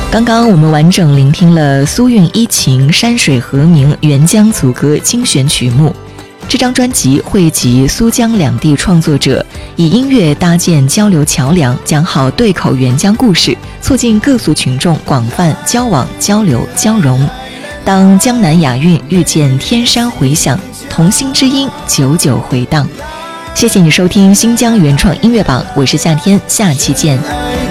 刚刚我们完整聆听了苏韵一情、山水和鸣、沅江组歌精选曲目。这张专辑汇集苏江两地创作者，以音乐搭建交流桥梁，讲好对口沅江故事，促进各族群众广泛交往、交流、交融。当江南雅韵遇见天山回响，同心之音久久回荡。谢谢你收听新疆原创音乐榜，我是夏天，下期见。